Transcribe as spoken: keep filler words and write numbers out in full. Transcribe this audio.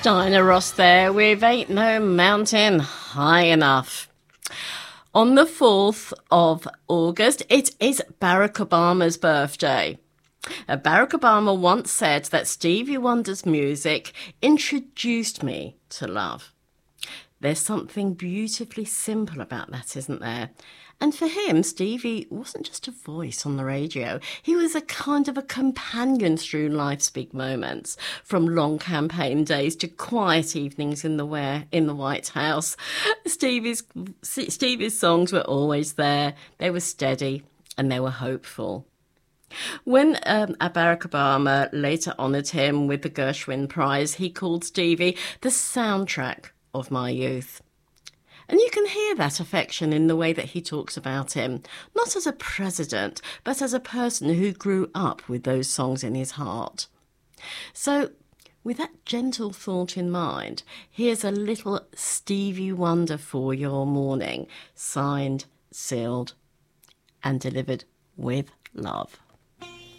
Diana Ross there with Ain't No Mountain High Enough. On the fourth of August, it is Barack Obama's birthday. Uh, Barack Obama once said that Stevie Wonder's music introduced me to love. There's something beautifully simple about that, isn't there? And for him, Stevie wasn't just a voice on the radio. He was a kind of a companion through life's big moments, from long campaign days to quiet evenings in the where in the White House. Stevie's Stevie's songs were always there. They were steady and they were hopeful. When um, Barack Obama later honoured him with the Gershwin Prize, he called Stevie the soundtrack of my youth. And you can hear that affection in the way that he talks about him, not as a president, but as a person who grew up with those songs in his heart. So, with that gentle thought in mind, here's a little Stevie Wonder for your morning, signed, sealed, and delivered with love.